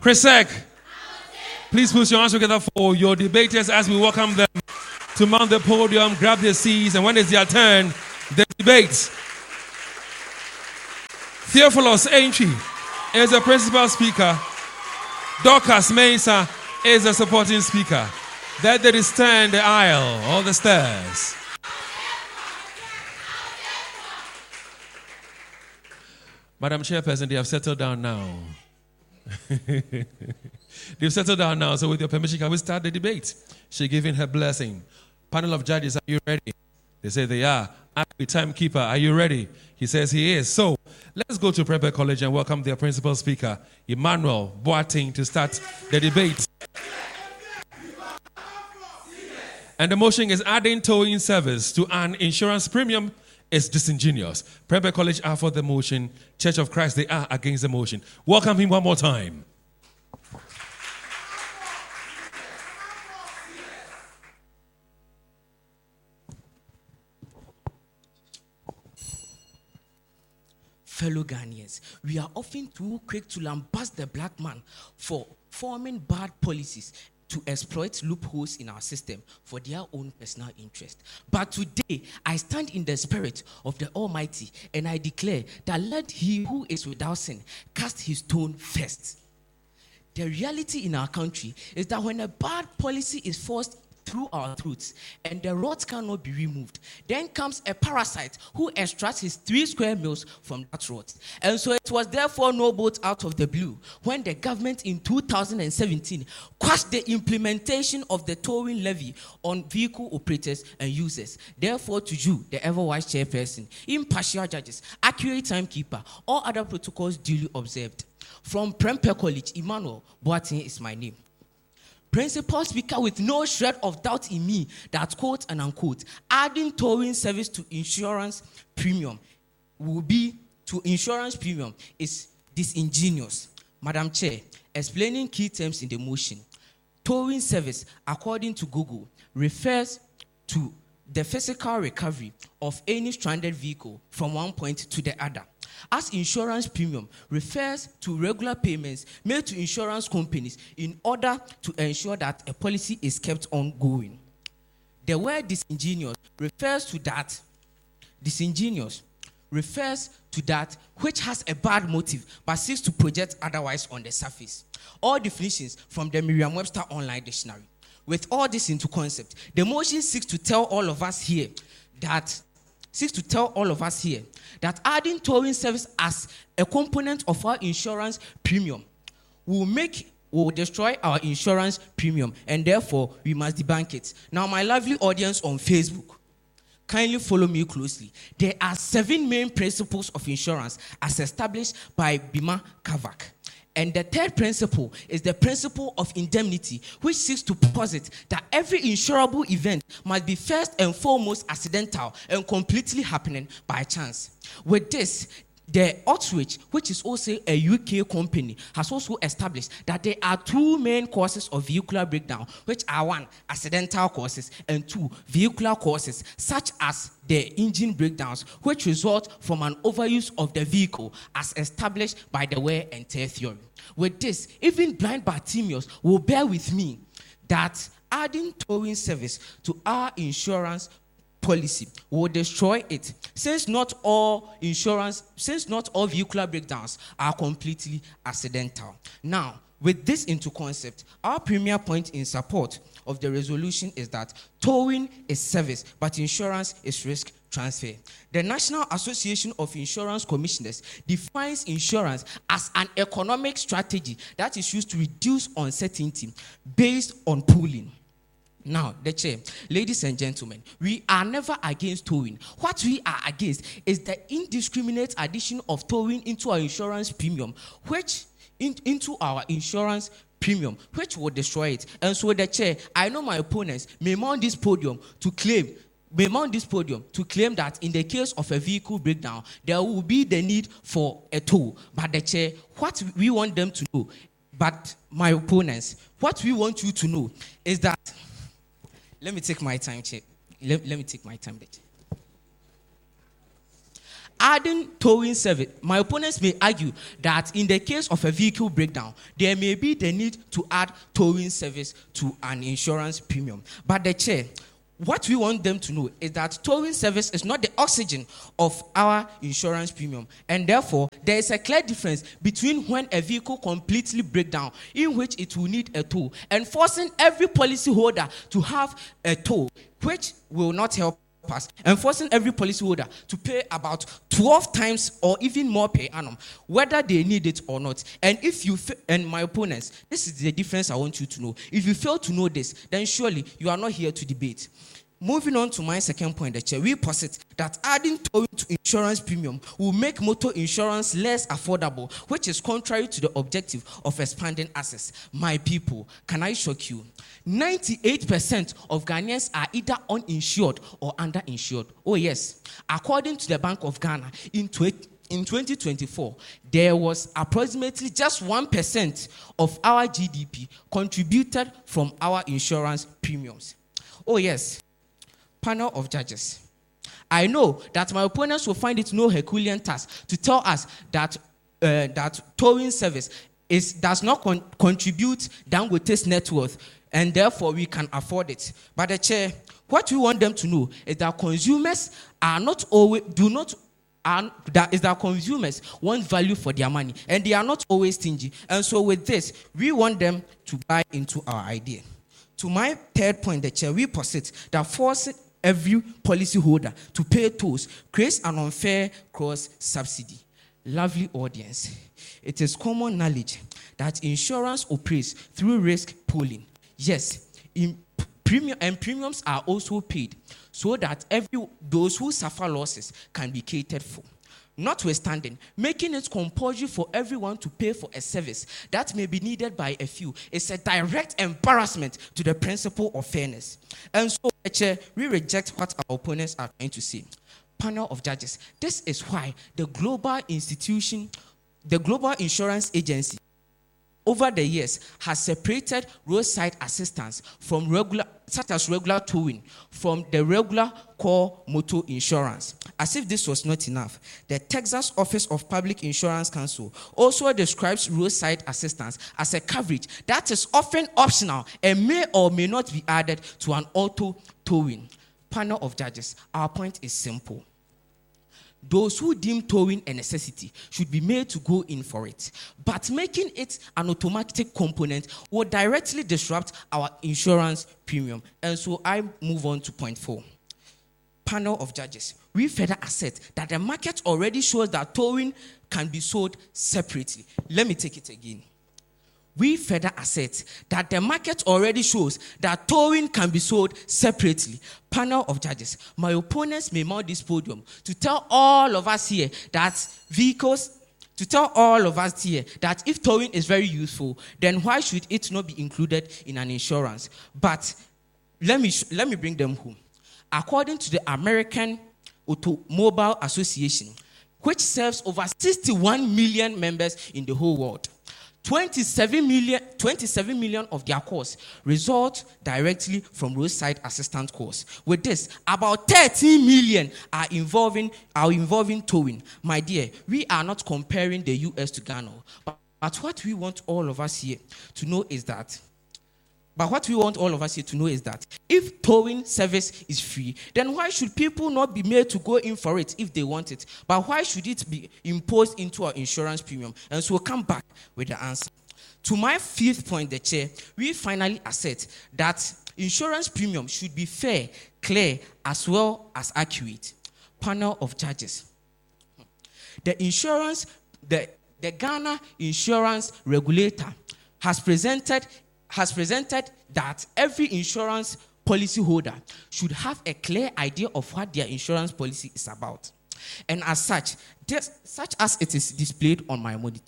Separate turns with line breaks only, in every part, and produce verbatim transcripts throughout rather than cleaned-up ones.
Chrisek, please put your hands together for your debaters as we welcome them to mount the podium, grab their seats, and when it's their turn, the debate. Theophilus Aintree is the principal speaker. Dorcas Mensah is the supporting speaker. That they stand the aisle or the stairs. Madam Chairperson, they have settled down now. They've settled down now, so with your permission, can we start the debate? She giving her blessing. Panel of judges, are you ready? They say they are. The timekeeper, are you ready? He says he is. So let's go to Prempeh College and welcome their principal speaker, Emmanuel Boateng, to start the debate. And the motion is adding towing service to an insurance premium is disingenuous. Prempeh College are for the motion. Church of Christ, they are against the motion. Welcome him one more time.
Fellow Ghanaians, we are often too quick to lambast the black man for forming bad policies to exploit loopholes in our system for their own personal interest. But today, I stand in the spirit of the Almighty, and I declare that let he who is without sin cast his stone first. The reality in our country is that when a bad policy is forced through our throats and the rot cannot be removed, then comes a parasite who extracts his three square meals from that rot. And so it was therefore no boat out of the blue when the government in two thousand seventeen quashed the implementation of the towing levy on vehicle operators and users. Therefore, to you, the ever-wise chairperson, impartial judges, accurate timekeeper, all other protocols duly observed. From Prempeh College, Emmanuel Boateng is my name. Principal speaker with no shred of doubt in me that, quote and unquote, adding towing service to insurance premium will be to insurance premium is disingenuous. Madam Chair, explaining key terms in the motion. Towing service, according to Google, refers to the physical recovery of any stranded vehicle from one point to the other. As insurance premium refers to regular payments made to insurance companies in order to ensure that a policy is kept ongoing. The word disingenuous refers to that, disingenuous refers to that which has a bad motive but seeks to project otherwise on the surface. All definitions from the Merriam-Webster Online Dictionary. With all this into concept, the motion seeks to tell all of us here that seeks to tell all of us here that adding towing service as a component of our insurance premium will make will destroy our insurance premium, and therefore we must debunk it. Now, my lovely audience on Facebook, kindly follow me closely. There are seven main principles of insurance as established by Bima Kavak. And the third principle is the principle of indemnity, which seeks to posit that every insurable event must be first and foremost accidental and completely happening by chance. With this, the Oxbridge, which is also a U K company, has also established that there are two main causes of vehicular breakdown, which are one, accidental causes, and two, vehicular causes, such as the engine breakdowns, which result from an overuse of the vehicle as established by the wear and tear theory. With this, even blind Bartimaeus will bear with me that adding towing service to our insurance policy will destroy it, since not all insurance, since not all vehicular breakdowns are completely accidental. Now, with this into concept, our premier point in support of the resolution is that towing is service, but insurance is risk transfer. The National Association of Insurance Commissioners defines insurance as an economic strategy that is used to reduce uncertainty based on pooling. Now, the chair, ladies and gentlemen, we are never against towing. What we are against is the indiscriminate addition of towing into our insurance premium, which in, into our insurance premium, which will destroy it. And so, the chair, I know my opponents may mount this podium to claim, may mount this podium to claim that in the case of a vehicle breakdown, there will be the need for a tow. But the chair, what we want them to know, but my opponents, what we want you to know is that. Let me take my time, Chair. Let, let me take my time, Chair. Adding towing service, my opponents may argue that in the case of a vehicle breakdown, there may be the need to add towing service to an insurance premium. But the chair, what we want them to know is that towing service is not the oxygen of our insurance premium. And therefore, there is a clear difference between when a vehicle completely breaks down, in which it will need a tow, and forcing every policyholder to have a tow, which will not help us, and forcing every policyholder to pay about twelve times or even more per annum, whether they need it or not. And if you fa- and my opponents, this is the difference I want you to know. If you fail to know this, then surely you are not here to debate. Moving on to my second point, the chair, we posit that adding towing to insurance premium will make motor insurance less affordable, which is contrary to the objective of expanding access. My people, can I shock you? ninety-eight percent of Ghanaians are either uninsured or underinsured. Oh yes, according to the Bank of Ghana, in twenty In twenty twenty-four, there was approximately just one percent of our G D P contributed from our insurance premiums. Oh yes, panel of judges. I know that my opponents will find it no Herculean task to tell us that uh, that towing service is does not con- contribute Dangote's net worth, and therefore we can afford it. But the chair, what we want them to know is that consumers are not always do not and that is that consumers want value for their money, and they are not always stingy. And so with this, we want them to buy into our idea. To my third point, the chair, we posit that forcing every policyholder to pay tolls creates an unfair cross-subsidy. Lovely audience, it is common knowledge that insurance operates through risk pooling. Yes, in premium and premiums are also paid so that every those who suffer losses can be catered for. Notwithstanding, making it compulsory for everyone to pay for a service that may be needed by a few is a direct embarrassment to the principle of fairness. And so, Chair, we reject what our opponents are trying to say. Panel of judges, this is why the global institution, the Global Insurance Agency, over the years has separated roadside assistance from regular, such as regular towing, from the regular core motor insurance. As if this was not enough, the Texas Office of Public Insurance Counsel also describes roadside assistance as a coverage that is often optional and may or may not be added to an auto towing. Panel of judges, our point is simple. Those who deem towing a necessity should be made to go in for it. But making it an automatic component will directly disrupt our insurance premium. And so I move on to point four. Panel of judges, we further assert that the market already shows that towing can be sold separately. Let me take it again. We further assert that the market already shows that towing can be sold separately. Panel of judges, my opponents may mount this podium to tell all of us here that vehicles, to tell all of us here that if towing is very useful, then why should it not be included in an insurance? But let me let me bring them home. According to the American Automobile Association, which serves over sixty-one million members in the whole world, twenty-seven million, twenty-seven million of their calls result directly from roadside assistance calls. With this, about thirteen million are involving are involving towing. My dear, we are not comparing the U S to Ghana, but, but what we want all of us here to know is that But what we want all of us here to know is that if towing service is free, then why should people not be made to go in for it if they want it? But why should it be imposed into our insurance premium? And so we'll come back with the answer. To my fifth point, the chair, we finally assert that insurance premium should be fair, clear, as well as accurate. Panel of judges. The insurance, the, the Ghana insurance regulator has presented has presented that every insurance policy holder should have a clear idea of what their insurance policy is about. And as such, this, such as it is displayed on my monitor.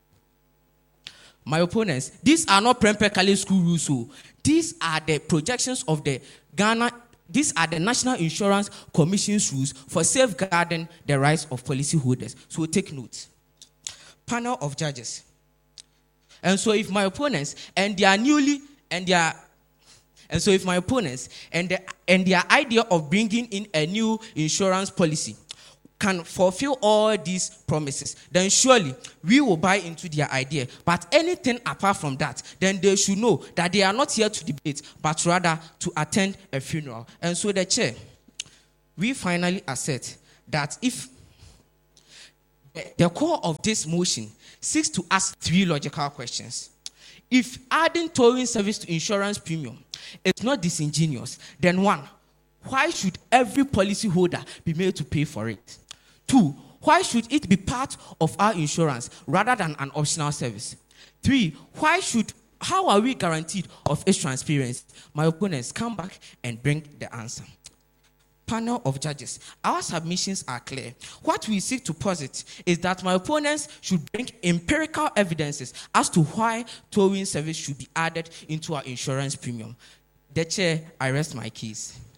My opponents, these are not Prempeh school rules. So these are the projections of the Ghana, these are the National Insurance Commission's rules for safeguarding the rights of policyholders. So take note. Panel of judges. And so if my opponents and their newly and their and so if my opponents and the, and their idea of bringing in a new insurance policy can fulfill all these promises, then surely we will buy into their idea. But anything apart from that, then they should know that they are not here to debate, but rather to attend a funeral. And so the chair, we finally assert that if the core of this motion seeks to ask three logical questions. If adding towing service to insurance premium is not disingenuous, then one, why should every policyholder be made to pay for it? Two, why should it be part of our insurance rather than an optional service? Three, why should, how are we guaranteed of its transparency? My opponents, come back and bring the answer. Panel of judges, our submissions are clear. What we seek to posit is that my opponents should bring empirical evidences as to why towing service should be added into our insurance premium. The chair, I rest my case.